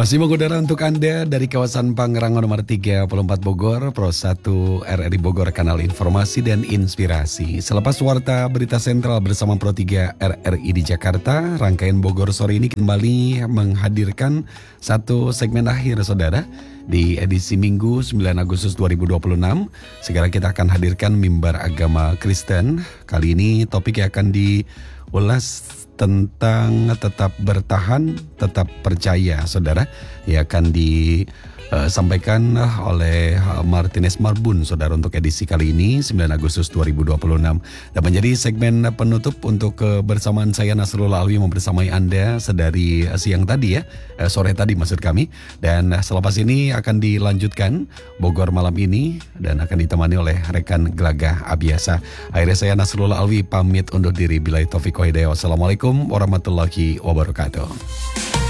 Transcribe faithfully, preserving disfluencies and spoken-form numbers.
Masih mengudara untuk Anda dari kawasan Pangrango nomor tiga puluh empat Bogor, Pro satu R R I Bogor, kanal informasi dan inspirasi. Selepas warta berita sentral bersama Pro tiga R R I di Jakarta, rangkaian Bogor sore ini kembali menghadirkan satu segmen akhir, saudara. Di edisi Minggu sembilan Agustus dua ribu dua puluh enam, segera kita akan hadirkan mimbar agama Kristen. Kali ini topik yang akan diulas tentang tetap bertahan, tetap percaya, saudara. Ya, akan disampaikan oleh Martinez Marbun, saudara, untuk edisi kali ini sembilan Agustus dua ribu dua puluh enam. Dan menjadi segmen penutup untuk kebersamaan saya Nasrul Alwi membersamai Anda sedari siang tadi ya, eh, sore tadi maksud kami. Dan selepas ini akan dilanjutkan Bogor malam ini dan akan ditemani oleh rekan Gelagah Abiasa. Akhirnya saya Nasrul Alwi pamit undur diri. Billahi taufiq wa hidayah. Wassalamualaikum warahmatullahi wabarakatuh.